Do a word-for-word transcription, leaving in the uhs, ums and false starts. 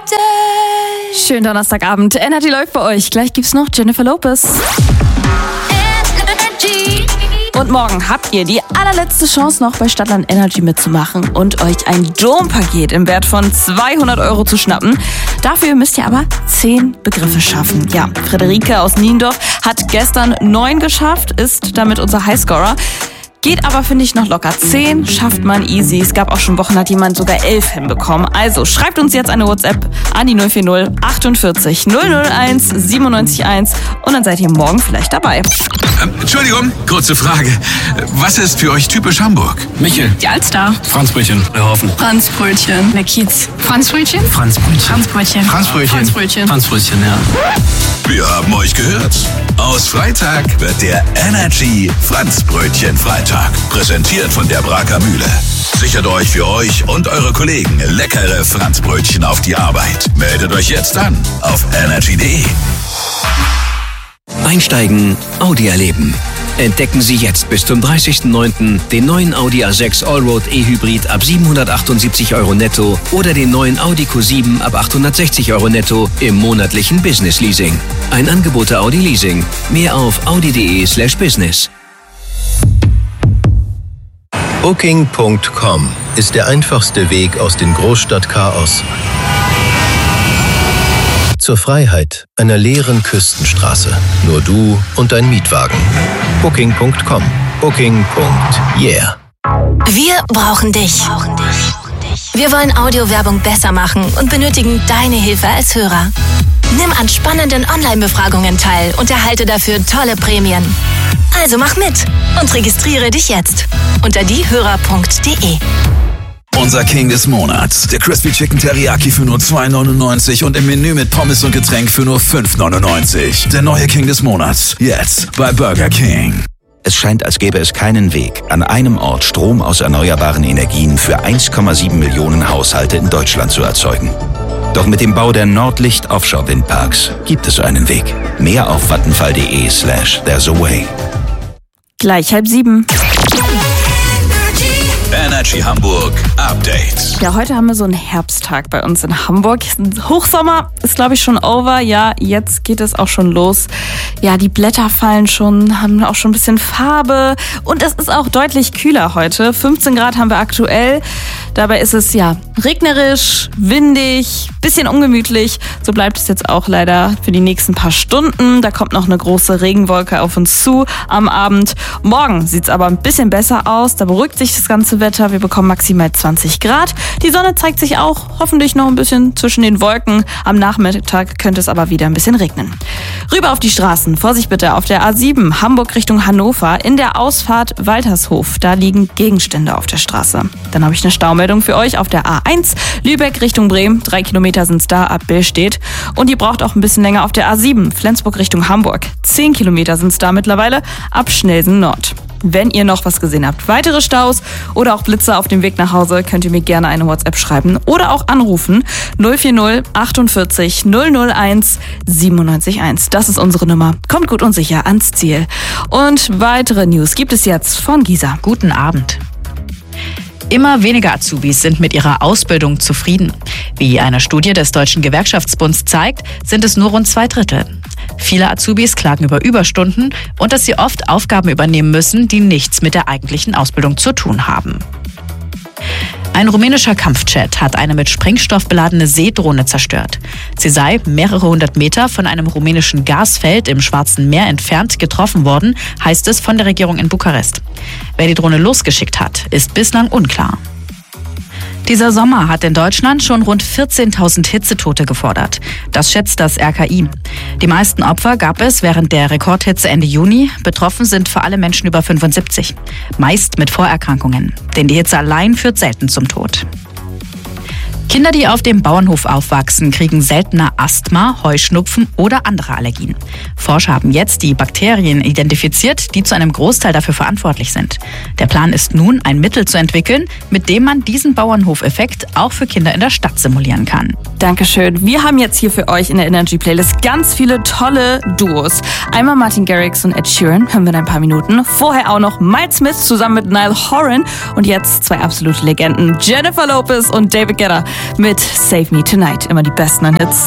Update. Schönen Donnerstagabend. Energy läuft bei euch. Gleich gibt's noch Jennifer Lopez. Energy. Und morgen habt ihr die allerletzte Chance noch bei Stadtland Energy mitzumachen und euch ein Dompaket im Wert von zweihundert Euro zu schnappen. Dafür müsst ihr aber zehn Begriffe schaffen. Ja, Friederike aus Niendorf hat gestern neun geschafft, ist damit unser Highscorer. Geht aber, finde ich, noch locker. Zehn schafft man easy. Es gab auch schon Wochen, hat jemand sogar elf hinbekommen. Also schreibt uns jetzt eine WhatsApp an die null vier null achtundvierzig null null eins siebenundneunzig eins und dann seid ihr morgen vielleicht dabei. Ähm, Entschuldigung, kurze Frage. Was ist für euch typisch Hamburg? Michel. Die Alster. Franzbrötchen. Rehofen. Franzbrötchen. Der Kiez. Franzbrötchen? Franzbrötchen. Franzbrötchen. Franzbrötchen. Franzbrötchen. Franzbrötchen, ja. Wir haben euch gehört. Aus Freitag wird der Energy Franzbrötchen Freitag. Präsentiert von der Braker Mühle. Sichert euch für euch und eure Kollegen leckere Franzbrötchen auf die Arbeit. Meldet euch jetzt an auf energy punkt de. Einsteigen, Audi erleben. Entdecken Sie jetzt bis zum dreißigsten neunten den neuen Audi A sechs Allroad E-Hybrid ab siebenhundertachtundsiebzig Euro netto oder den neuen Audi Q sieben ab achthundertsechzig Euro netto im monatlichen Business Leasing. Ein Angebot der Audi Leasing. Mehr auf audi punkt de slash business. Booking Punkt com ist der einfachste Weg aus dem Großstadtchaos zur Freiheit einer leeren Küstenstraße. Nur du und dein Mietwagen. Booking Punkt com. Booking. Yeah. Wir brauchen dich. Wir wollen Audiowerbung besser machen und benötigen deine Hilfe als Hörer. Nimm an spannenden Online-Befragungen teil und erhalte dafür tolle Prämien. Also mach mit und registriere dich jetzt unter diehörer punkt de. Unser King des Monats. Der Crispy Chicken Teriyaki für nur zwei neunundneunzig und im Menü mit Pommes und Getränk für nur fünf neunundneunzig. Der neue King des Monats. Jetzt bei Burger King. Es scheint, als gäbe es keinen Weg, an einem Ort Strom aus erneuerbaren Energien für eins Komma sieben Millionen Haushalte in Deutschland zu erzeugen. Doch mit dem Bau der Nordlicht Offshore Windparks gibt es einen Weg. Mehr auf vattenfall punkt de slash there's a way. Gleich halb sieben. Energy Hamburg Update. Ja, heute haben wir so einen Herbsttag bei uns in Hamburg. Hochsommer ist, glaube ich, schon over. Ja, jetzt geht es auch schon los. Ja, die Blätter fallen schon, haben auch schon ein bisschen Farbe. Und es ist auch deutlich kühler heute. fünfzehn Grad haben wir aktuell. Dabei ist es ja regnerisch, windig, bisschen ungemütlich. So bleibt es jetzt auch leider für die nächsten paar Stunden. Da kommt noch eine große Regenwolke auf uns zu am Abend. Morgen sieht es aber ein bisschen besser aus. Da beruhigt sich das ganze Wetter. Wir bekommen maximal zwanzig Grad. Die Sonne zeigt sich auch hoffentlich noch ein bisschen zwischen den Wolken. Am Nachmittag könnte es aber wieder ein bisschen regnen. Rüber auf die Straßen. Vorsicht bitte auf der A sieben Hamburg Richtung Hannover. In der Ausfahrt Waltershof. Da liegen Gegenstände auf der Straße. Dann habe ich eine Staumeldung für euch auf der A eins Lübeck Richtung Bremen. Drei Kilometer sind's da ab Billstedt. Und ihr braucht auch ein bisschen länger auf der A sieben Flensburg Richtung Hamburg. Zehn Kilometer sind's da mittlerweile ab Schnelsen Nord. Wenn ihr noch was gesehen habt, weitere Staus oder auch Blitze auf dem Weg nach Hause, könnt ihr mir gerne eine WhatsApp schreiben oder auch anrufen. null vier null achtundvierzig null null eins siebenundneunzig eins. Das ist unsere Nummer. Kommt gut und sicher ans Ziel. Und weitere News gibt es jetzt von Gisa. Guten Abend. Immer weniger Azubis sind mit ihrer Ausbildung zufrieden. Wie eine Studie des Deutschen Gewerkschaftsbunds zeigt, sind es nur rund zwei Drittel. Viele Azubis klagen über Überstunden und dass sie oft Aufgaben übernehmen müssen, die nichts mit der eigentlichen Ausbildung zu tun haben. Ein rumänischer Kampfjet hat eine mit Sprengstoff beladene Seedrohne zerstört. Sie sei mehrere hundert Meter von einem rumänischen Gasfeld im Schwarzen Meer entfernt getroffen worden, heißt es von der Regierung in Bukarest. Wer die Drohne losgeschickt hat, ist bislang unklar. Dieser Sommer hat in Deutschland schon rund vierzehntausend Hitzetote gefordert. Das schätzt das R K I. Die meisten Opfer gab es während der Rekordhitze Ende Juni. Betroffen sind vor allem Menschen über fünfundsiebzig. Meist mit Vorerkrankungen. Denn die Hitze allein führt selten zum Tod. Kinder, die auf dem Bauernhof aufwachsen, kriegen seltener Asthma, Heuschnupfen oder andere Allergien. Forscher haben jetzt die Bakterien identifiziert, die zu einem Großteil dafür verantwortlich sind. Der Plan ist nun, ein Mittel zu entwickeln, mit dem man diesen Bauernhofeffekt auch für Kinder in der Stadt simulieren kann. Dankeschön. Wir haben jetzt hier für euch in der Energy Playlist ganz viele tolle Duos. Einmal Martin Garrix und Ed Sheeran, hören wir in ein paar Minuten. Vorher auch noch Miles Smith zusammen mit Niall Horan. Und jetzt zwei absolute Legenden, Jennifer Lopez und David Guetta mit Save Me Tonight. Immer die besten an Hits.